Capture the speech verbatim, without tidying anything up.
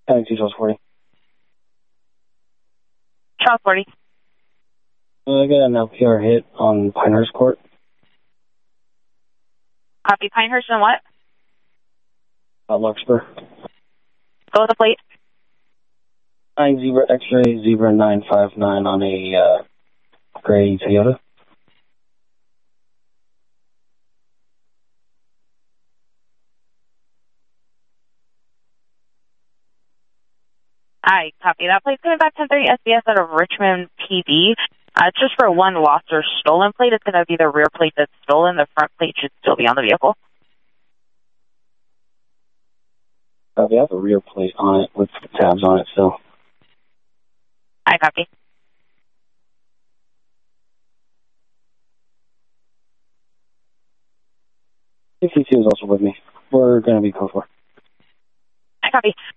County two, Charles forty. Charles forty. Uh, I got an L P R hit on Pinehurst Court. Copy. Pinehurst and what? Uh, Larkspur. Go with the plate. nine Zebra X-ray Zebra nine five nine on a uh, gray Toyota. Alright, copy. That plate's coming back ten thirty S B S out of Richmond P D. Uh, it's just for one lost or stolen plate. It's going to be the rear plate that's stolen. The front plate should still be on the vehicle. Uh, we have a rear plate on it with tabs on it still. I copy. sixty-two is also with me. We're going to be code four. I copy.